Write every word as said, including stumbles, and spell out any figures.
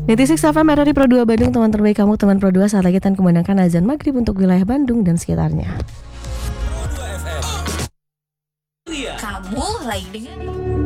Netisik F M R R I Pro dua Bandung, teman terbaik kamu, teman Pro dua. Saat lagi kita kumandangkan azan maghrib untuk wilayah Bandung dan sekitarnya. Kamu lagi dengan